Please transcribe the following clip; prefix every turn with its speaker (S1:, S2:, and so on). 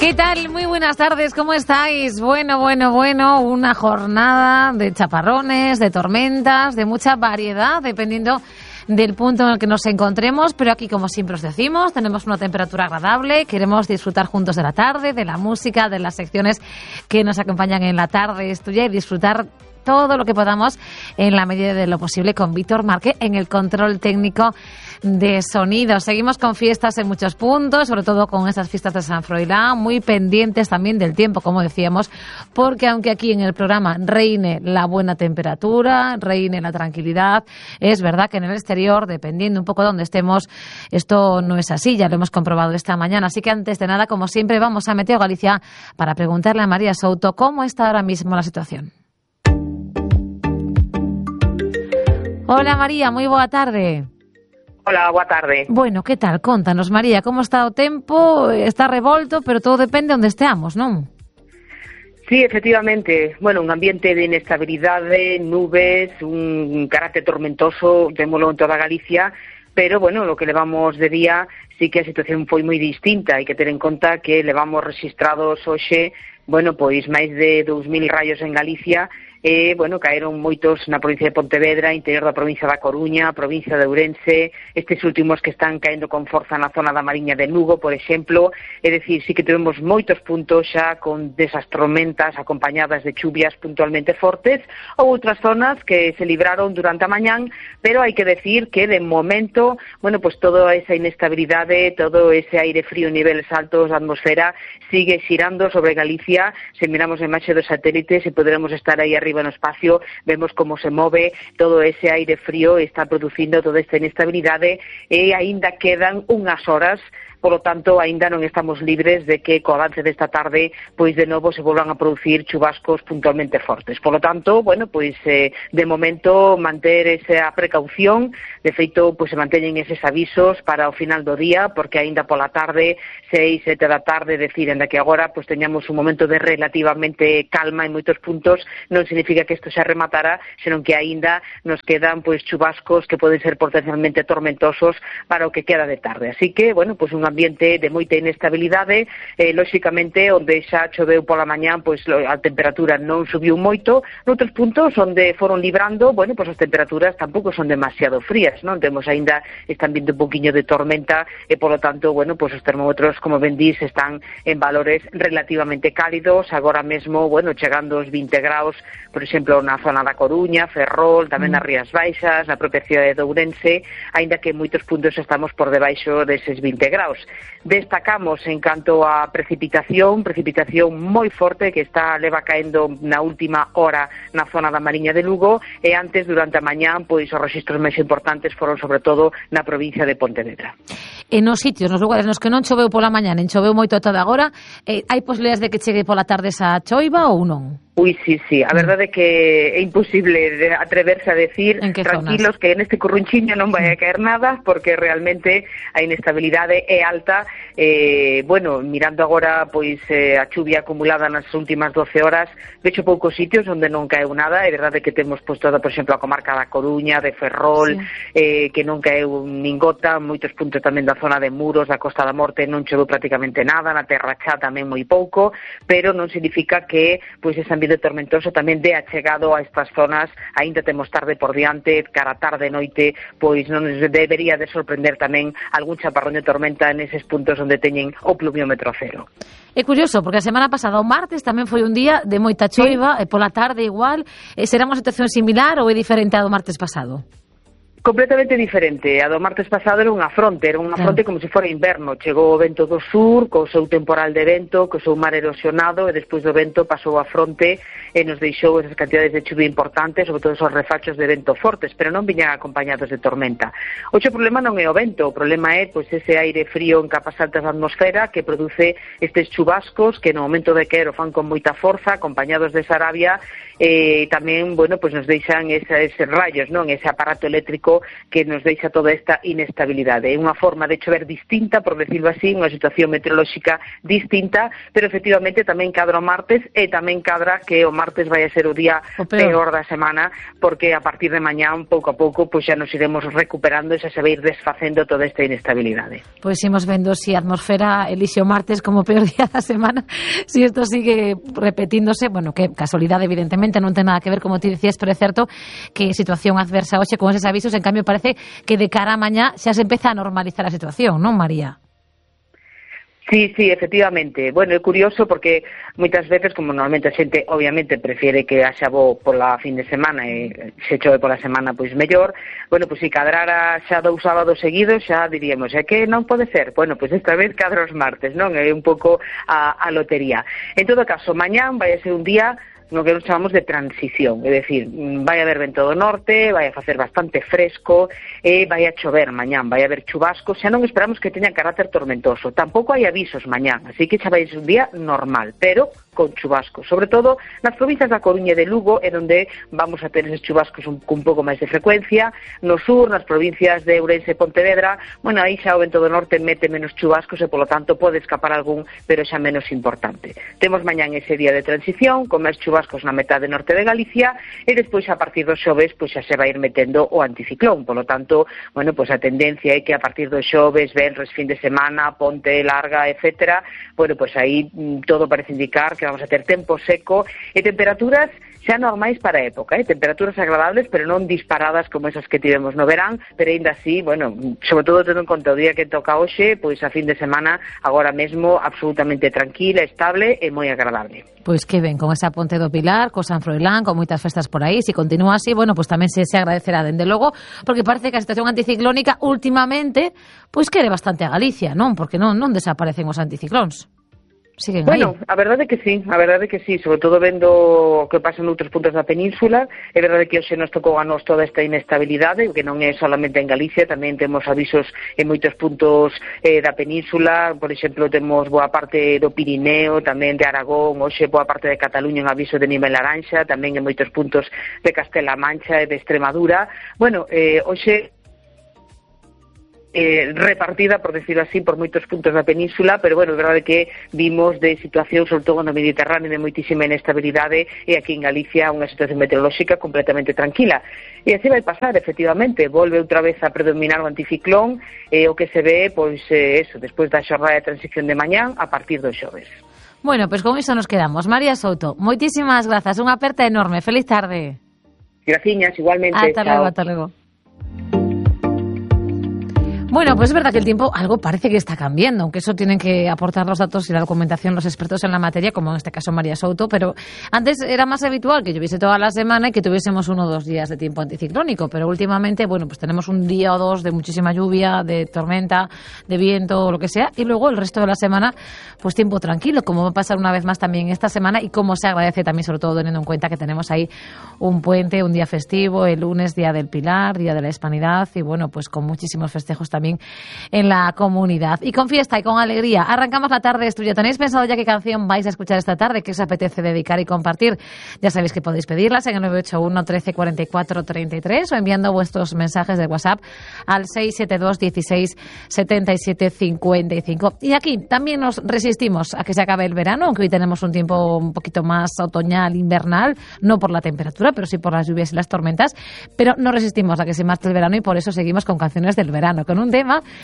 S1: ¿Qué tal? Muy buenas tardes, ¿cómo estáis? Bueno, una jornada de chaparrones, de tormentas, de mucha variedad, dependiendo del punto en el que nos encontremos, pero aquí, como siempre os decimos, tenemos una temperatura agradable, queremos disfrutar juntos de la tarde, de la música, de las secciones que nos acompañan en la tarde estudia y disfrutar todo lo que podamos en la medida de lo posible con Víctor Márquez en el control técnico de sonido. Seguimos con fiestas en muchos puntos, sobre todo con esas fiestas de San Froilán, muy pendientes también del tiempo, como decíamos, porque aunque aquí en el programa reine la buena temperatura, reine la tranquilidad, es verdad que en el exterior, dependiendo un poco de dónde estemos, esto no es así, ya lo hemos comprobado esta mañana. Así que antes de nada, como siempre, vamos a Meteo Galicia para preguntarle a María Souto cómo está ahora mismo la situación. Hola María, moi boa tarde.
S2: Hola, boa tarde.
S1: Bueno, que tal? Contanos, María, como está o tempo? Está revolto, pero todo depende onde esteamos, non?
S2: Sí, efectivamente. Bueno, un ambiente de inestabilidade, nubes, un carácter tormentoso, témolo en toda Galicia, pero, bueno, lo que levamos de día sí que a situación foi moi distinta. Hai que ter en conta que levamos registrados hoxe, bueno, pois máis de 2.000 raios en Galicia. Bueno, caeron moitos na provincia de Pontevedra, interior da provincia da Coruña, provincia de Ourense, estes últimos que están caendo con forza na zona da Mariña de Lugo, por exemplo. É dicir, sí que tivemos moitos puntos xa con desas tormentas acompañadas de chuvias puntualmente fortes, ou outras zonas que se libraron durante a mañán, pero hai que decir que de momento, bueno, pues toda esa inestabilidade, todo ese aire frío en niveles altos da atmosfera sigue xirando sobre Galicia. Se miramos a imaxe dos satélites e poderemos estar aí arriba no espacio, vemos como se move todo ese aire frío, está producindo toda esta inestabilidade e aínda quedan unhas horas. Por lo tanto, aínda non estamos libres de que co avance desta tarde, pois de novo se volvan a producir chubascos puntualmente fortes. Por lo tanto, bueno, pois de momento manter esa precaución. De feito, pois se manteñen eses avisos para o final do día, porque aínda pola tarde, 6, 7 da tarde, decir, enda que agora pois teñamos un momento de relativamente calma en moitos puntos, non significa que isto se rematara, senón que aínda nos quedan pois chubascos que poden ser potencialmente tormentosos para o que queda de tarde. Así que, bueno, pois un ambiente de moita inestabilidade, lóxicamente, onde xa choveu pola mañán, pois a temperatura non subiu moito. Noutros puntos onde foron librando, bueno, pois as temperaturas tampouco son demasiado frías, non? Temos aínda este ambiente un poquinho de tormenta e, polo tanto, bueno, pois os termómetros, como ben dís, están en valores relativamente cálidos, agora mesmo, bueno, chegando aos 20 graus, por exemplo, na zona da Coruña, Ferrol, tamén nas Rías Baixas, na propia cidade de Ourense, aínda que en moitos puntos estamos por debaixo deses 20 graus. Destacamos en canto a precipitación moi forte que leva caendo na última hora na zona da Mariña de Lugo e antes, durante a mañán, pois os rexistros máis importantes foron sobre todo na provincia de Pontevedra.
S1: En os sitios, nos lugares nos que non choveu pola mañán, en choveu moito toda agora, hai posibilidades de que chegue pola tarde esa choiva ou non?
S2: Ui, sí. A verdade é que é imposible atreverse a decir tranquilos que neste currunchiño non vai a caer nada, porque realmente a inestabilidade é alta. Bueno, mirando agora pois a chuvia acumulada nas últimas 12 horas, vexo poucos sitios onde non caeu nada. É verdade que temos pois toda, por exemplo, a comarca da Coruña, de Ferrol, sí, que non caeu nin gota, moitos puntos tamén da zona de Muros, da Costa da Morte non choveu prácticamente nada, na Terra Chá tamén moi pouco, pero non significa que pois ese ambiente tormentoso tamén de achegado a estas zonas. Aínda temos tarde por diante, cara tarde noite, pois non nos debería de sorprender tamén algún chaparrón de tormenta neses puntos onde teñen o pluviómetro cero.
S1: É curioso, porque a semana pasada, o martes, tamén foi un día de moita choiva, e pola tarde igual. Será unha situación similar ou é diferente a do martes pasado?
S2: Completamente diferente. A do martes pasado era unha fronte como se fora inverno. Chegou o vento do sur, co seu temporal de vento, co seu mar erosionado, e despois do vento pasou a fronte e nos deixou esas cantidades de chuvia importantes, sobre todo esos refachos de vento fortes, pero non viñan acompañados de tormenta. Hoxe o problema non é o vento, o problema é pois ese aire frío en capas altas da atmosfera que produce estes chubascos que no momento de caer o fan con moita forza, acompañados de Sarabia, e tamén, bueno, pois nos deixan eses rayos, non? Ese aparato eléctrico meteorolóxico que nos deixa toda esta inestabilidade. É unha forma de chover distinta, por decirlo así, unha situación meteorolóxica distinta, pero efectivamente tamén cadra o martes e tamén cadra que o martes vai a ser o día peor da semana, porque a partir de mañán, pouco a pouco, pois xa nos iremos recuperando e xa se vai ir desfacendo toda esta inestabilidade.
S1: Pois imos vendo se a atmosfera elixe o martes como peor día da semana, se isto sigue repetíndose, bueno, que casualidade evidentemente non ten nada que ver, como ti decías, pero é certo que situación adversa hoxe con eses avisos, en cambio parece que de cara a mañá xa se empeza a normalizar a situación, non, María?
S2: Sí, efectivamente. Bueno, é curioso porque moitas veces, como normalmente a xente obviamente prefiere que haxa bo pola fin de semana e se chove pola semana pois mellor, bueno, pois se cadrara xa 2 sábados seguidos xa diríamos, é que non pode ser. Bueno, pois esta vez cadra os martes, non? É un pouco a lotería. En todo caso, mañán vai a ser un día no que nos chamamos de transición, é dicir, vai haber vento do norte, vai a facer bastante fresco e vai a chover mañán, vai a haber chubascos, xa non esperamos que teñan carácter tormentoso, tampouco hai avisos mañán, así que xa vai ser un día normal, pero con chubascos, sobre todo nas provincias da Coruña e de Lugo, é onde vamos a ter eses chubascos un pouco máis de frecuencia, no sur, nas provincias de Ourense e Pontevedra, bueno, aí xa o vento do norte mete menos chubascos e, polo tanto, pode escapar algún, pero xa menos importante. Temos mañán ese día de transición, con máis chubascos na metade norte de Galicia, e despois, a partir dos xoves, pois xa se vai ir metendo o anticiclón, polo tanto, bueno, pois a tendencia é que a partir dos xoves, venres, fin de semana, ponte larga, etcétera, bueno, pois aí todo parece indicar que vamos a ter tempo seco e temperaturas xa normais para a época, temperaturas agradables, pero non disparadas como esas que tivemos no verán, pero ainda así, bueno, sobre todo tendo en conta o día que toca hoxe, pois a fin de semana agora mesmo absolutamente tranquila, estable e moi agradable.
S1: Pois que ben, con esa ponte do Pilar, co San Froilán, con moitas festas por aí, se continúa así, bueno, pois tamén se agradecerá dende logo, porque parece que a situación anticiclónica últimamente, pois quere bastante a Galicia, non? Porque non desaparecen os anticiclóns. Siguen
S2: bueno,
S1: aí.
S2: A verdade que sí, sobre todo vendo o que pasa noutros puntos da península. É verdade que hoxe nos tocou a nos toda esta inestabilidade, que non é solamente en Galicia, tamén temos avisos en moitos puntos da península, por exemplo, temos boa parte do Pirineo, tamén de Aragón, hoxe boa parte de Cataluña en aviso de nivel laranxa, tamén en moitos puntos de Castela Mancha e de Extremadura. Bueno, hoxe repartida, por decirlo así, por moitos puntos da península, pero bueno, é verdade que vimos de situación, sobre todo no Mediterráneo, de moitísima inestabilidade, e aquí en Galicia unha situación meteorolóxica completamente tranquila. E así vai pasar, efectivamente, volve outra vez a predominar o anticiclón, o que se ve, pois, eso, despois da xornada de transición de mañán, a partir dos xoves.
S1: Bueno, pois con iso nos quedamos. María Souto, moitísimas grazas, unha aperta enorme, feliz tarde.
S2: Graciñas, igualmente.
S1: Hasta luego. Bueno, pues es verdad que el tiempo algo parece que está cambiando, aunque eso tienen que aportar los datos y la documentación los expertos en la materia, como en este caso María Souto, pero antes era más habitual que lloviese toda la semana y que tuviésemos 1 o 2 días de tiempo anticiclónico, pero últimamente, bueno, pues tenemos un día o 2 de muchísima lluvia, de tormenta, de viento o lo que sea, y luego el resto de la semana, pues tiempo tranquilo, como va a pasar una vez más también esta semana, y como se agradece también, sobre todo teniendo en cuenta que tenemos ahí un puente, un día festivo, el lunes, Día del Pilar, Día de la Hispanidad, y bueno, pues con muchísimos festejos también en la comunidad. Y con fiesta y con alegría arrancamos la tarde de Estudio. ¿Tenéis pensado ya qué canción vais a escuchar esta tarde? ¿Qué os apetece dedicar y compartir? Ya sabéis que podéis pedirlas en el 981 13 44 33 o enviando vuestros mensajes de WhatsApp al 672 16 77 55. Y aquí también nos resistimos a que se acabe el verano, aunque hoy tenemos un tiempo un poquito más otoñal, invernal, no por la temperatura, pero sí por las lluvias y las tormentas, pero no resistimos a que se marche el verano y por eso seguimos con canciones del verano, con un tema